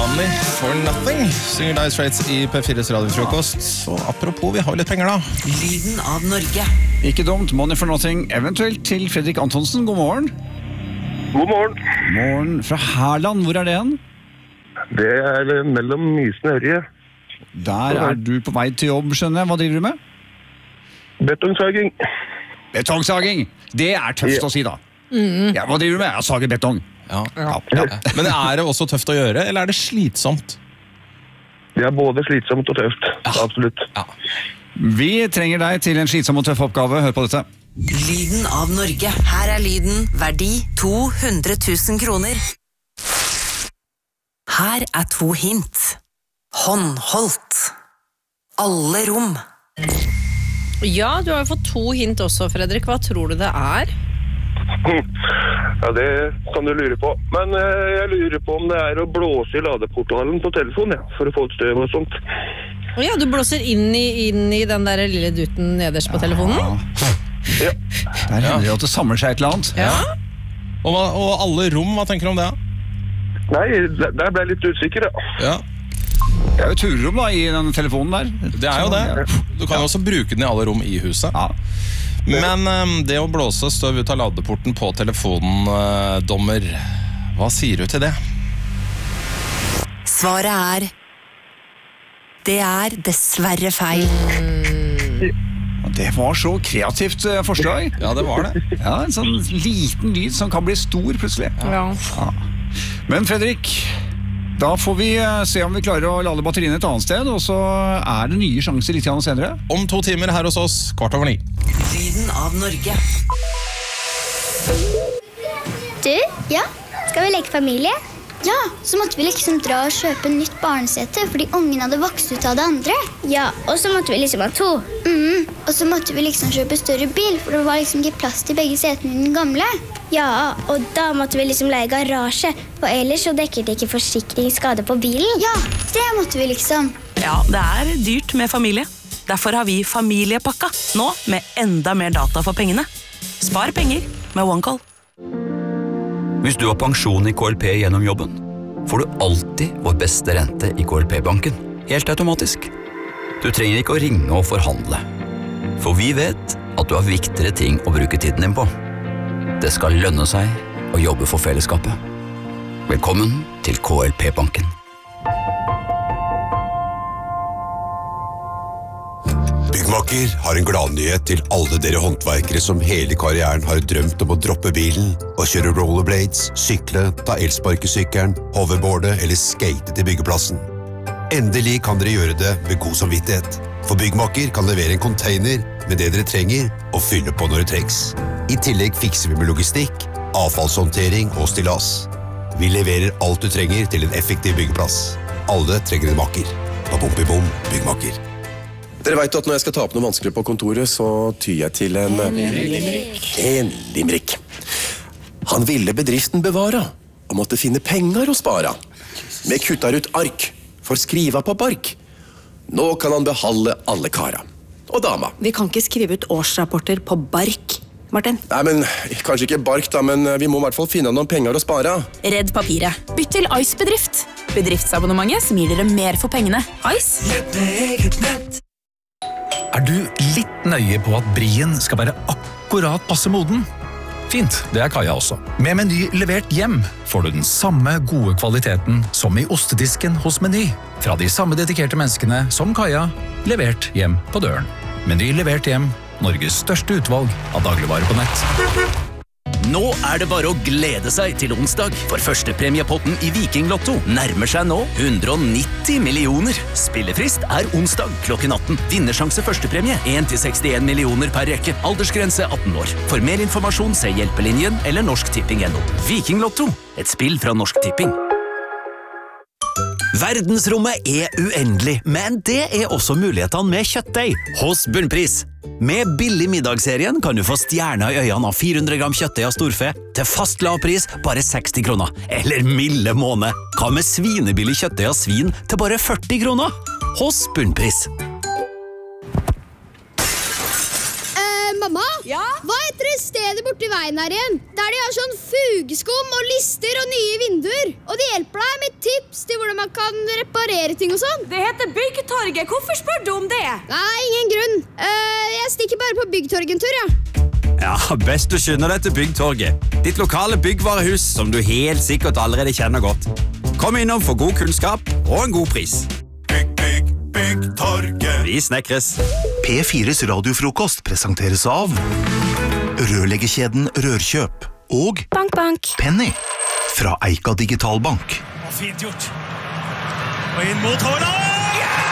Money for nothing. Synger Dire Straits i P4s radiofrokost. Så apropos, vi har litt penger da. Lyden av Norge. Ikke dumt, Money for nothing. Eventuelt til Fredrik Antonsen, god morgen. God morgen. Morgen fra Herland, hvor det hen? Det mellom Mysen og Ørje. Der du på vei til jobb, skjønner jeg. Hva driver du med? Betongsaging. Betongsaging! Det tøft å si da. Ja, hva driver du med? Jeg sager betong. Ja. Men det også tøft å gjøre, eller det slitsomt? Det både slitsomt og tøft, absolutt. Ja. Vi trenger deg til en slitsom og tøff oppgave. Hør på dette. Lyden av Norge. Her lyden, verdi 200 000 kroner. Her 2 hint. Håndholdt. Alle rom. Ja, du har jo fått 2 hint også, Fredrik. Hva tror du det er? Ja, det kan du lure på. Men jeg lurer på om det å blåse i ladeportalen på telefonen, for å få et støv og sånt. Ja, du blåser inn i den der lille duten nederst på telefonen? Ja. Der hender det at det samler seg et eller annet. Ja. Og alle rom, hva tenker du om det? Nei, der ble jeg litt usikker, ja. Ja. Det jo turrom da, i den telefonen der. Det jo det. Du kan jo også bruke den i alle rom i huset. Ja. Men det å blåse støv ut av ladeporten på telefonen, dommer, hva sier du til det? Svaret det dessverre feil. Det var så kreativt forslag. Ja, det var det. Ja, en sånn liten lyd som kan bli stor plutselig. Ja. Men Fredrik, da får vi se om vi klarer å lade batteriene et annet sted, og så det nye sjanser litt senere. Om 2 timer her hos oss, 8:15. Lyden av Norge. Du, ja, skal vi leke familie? Ja, så måtte vi liksom dra og kjøpe nytt barnesete, fordi ungen hadde vokst ut av det andre. Ja, og så måtte vi liksom ha 2. Og så måtte vi liksom kjøpe større bil, for det var liksom ikke plass til begge setene i den gamle. Ja, og da måtte vi liksom leie garasje, for ellers så dekket det ikke forsikringsskade på bilen. Ja, det måtte vi liksom. Ja, det dyrt med familie. Derfor har vi familiepakka, nå med enda mer data for pengene. Spar penger med OneCall. Hvis du har pensjon i KLP gjennom jobben, får du alltid vår beste rente i KLP-banken, helt automatisk. Du trenger ikke å ringe og forhandle, for vi vet at du har viktigere ting å bruke tiden din på. Det skal lønne seg å jobbe for fellesskapet. Velkommen til KLP-banken. Byggmaker har en gladnyhet til alle dere håndverkere som hele karrieren har drømt om å droppe bilen og kjøre rollerblades, sykle, ta elsparkesykkelen, hoverboarde eller skate til byggeplassen. Endelig kan dere gjøre det med god samvittighet, for Byggmaker kan levere en container med det dere trenger og fylle på når det trengs. I tillegg fikser vi med logistikk, avfallshåndtering og stillas. Vi leverer alt du trenger til en effektiv byggeplass. Alle trenger en makker. Bom, Byggmaker. Dere vet at når jeg skal ta opp noe vanskelig på kontoret, så tyr jeg til en limerick. Han ville bedriften bevara, og måtte finne penger å spara. Med kuttar ut ark, for skriva på bark. Nå kan han behalde alle kara. Og dama. Vi kan ikke skrive ut årsrapporter på bark, Martin. Nei, men kanskje ikke bark da, men vi må I hvert fall finne noen penger å spara. Redd papiret. Bytt til Ice Bedrift. Bedriftsabonnementet som gir dere mer for pengene. Ice. Du litt nøye på at brien skal være akkurat passe moden? Fint, det Kaja også. Med Meny levert hjem får du den samme gode kvaliteten som I ostedisken hos Meny. Fra de samme dedikerte menneskene som Kaja, levert hjem på døren. Meny levert hjem, Norges største utvalg av dagligvarer på nett. Nå det bare å glede seg til onsdag, for førstepremiepotten I Viking Lotto nærmer seg nå 190 millioner. Spillefrist onsdag klokken 18. Vinnersjanse førstepremie 1-61 millioner per rekke. Aldersgrense 18 år. For mer informasjon se Hjelpelinjen eller Norsk Tipping.no. Viking Lotto, et spill fra Norsk Tipping. Verdensrommet uendelig, men det også mulighetene med kjøttdeig hos Bunnpris. Med billig middagsserien kan du få stjerner I øynene av 400 gram kjøttdeig av storfe til fast lav pris bare 60 kroner. Eller milde måned. Hva med svinebillig kjøttdeig av svin til bare 40 kroner? Hos Bunnpris. Mamma? Ja? Hva heter det stedet borti veien her igjen, der de har sånn fugeskum og lister og nye vinduer. Og de hjelper deg med tips til hvordan man kan reparere ting og sånn. Det heter Byggtorget. Hvorfor spør du om det? Nei, ingen grunn. Jeg stikker bare på Byggtorget en tur, ja. Ja, best du skynder deg til Byggtorget. Ditt lokale byggvarehus som du helt sikkert allerede kjenner godt. Kom innom for god kunnskap og en god pris. Byggtorget. Vi snekres. P4s radiofrokost presenteres av Rørleggerkjeden Rørkjøp og Bank. Penny fra Eika Digitalbank. Fint gjort. Og inn mot Haaland!